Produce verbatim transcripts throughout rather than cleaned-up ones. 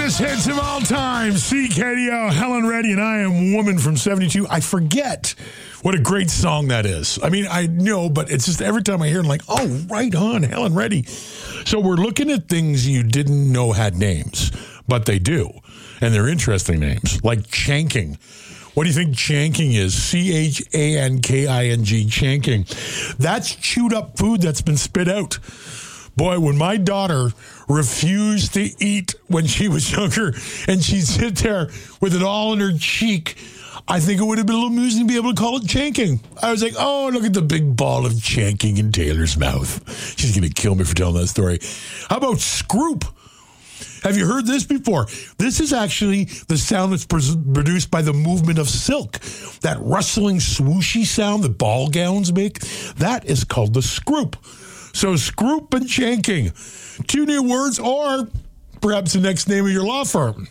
Greatest hits of all time. C K D O, Helen Reddy, and I Am Woman from seventy-two. I forget what a great song that is. I mean, I know, but it's just every time I hear it, I'm like, oh, right on, Helen Reddy. So we're looking at things you didn't know had names, but they do. And they're interesting names, like chanking. What do you think chanking is? C H A N K I N G, chanking. That's chewed up food that's been spit out. Boy, when my daughter refused to eat when she was younger and she'd sit there with it all in her cheek, I think it would have been a little amusing to be able to call it chanking. I was like, oh, look at the big ball of chanking in Taylor's mouth. She's going to kill me for telling that story. How about scroop? Have you heard this before? This is actually the sound that's produced by the movement of silk. That rustling, swooshy sound that ball gowns make, that is called the scroop. So scroop and chanking, two new words, or perhaps the next name of your law firm.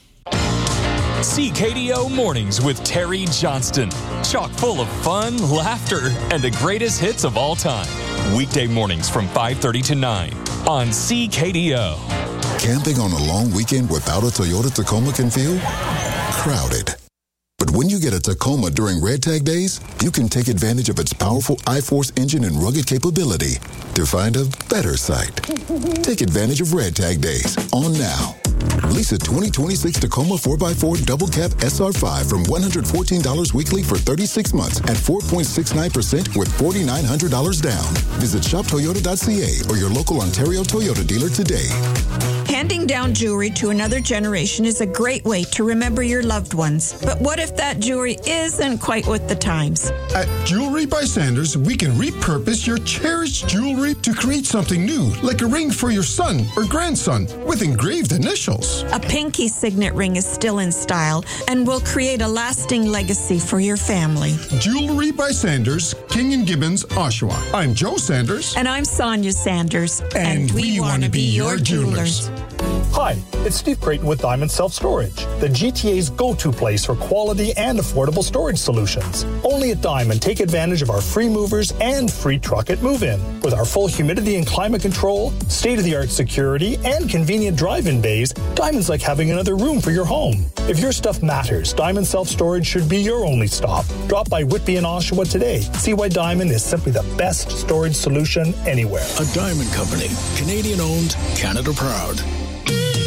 C K D O Mornings with Terry Johnston. Chock full of fun, laughter, and the greatest hits of all time. Weekday mornings from five thirty to nine on C K D O. Camping on a long weekend without a Toyota Tacoma can feel crowded. But when you get a Tacoma during Red Tag Days, you can take advantage of its powerful iForce engine and rugged capability to find a better site. Take advantage of Red Tag Days on now. Lease a twenty twenty-six Tacoma four by four Double Cab S R five from one hundred fourteen dollars weekly for thirty-six months at four point six nine percent with four thousand nine hundred dollars down. Visit shop toyota dot c a or your local Ontario Toyota dealer today. Handing down jewelry to another generation is a great way to remember your loved ones. But what if that jewelry isn't quite with the times? At Jewelry by Sanders, we can repurpose your cherished jewelry to create something new, like a ring for your son or grandson with engraved initials. A pinky signet ring is still in style and will create a lasting legacy for your family. Jewelry by Sanders, King and Gibbons, Oshawa. I'm Joe Sanders. And I'm Sonia Sanders. And, and we, we want to be your jewelers. jewelers. Hi, it's Steve Creighton with Diamond Self Storage, the G T A's go-to place for quality and affordable storage solutions. Only at Diamond, take advantage of our free movers and free truck at move-in. With our full humidity and climate control, state-of-the-art security, and convenient drive-in bays, Diamond's like having another room for your home. If your stuff matters, Diamond Self Storage should be your only stop. Drop by Whitby and Oshawa today. See why Diamond is simply the best storage solution anywhere. A Diamond Company, Canadian-owned, Canada-proud.